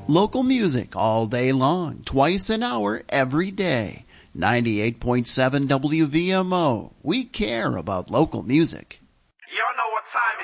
Local music all day long, twice an hour every day. 98.7 WVMO. We care about local music.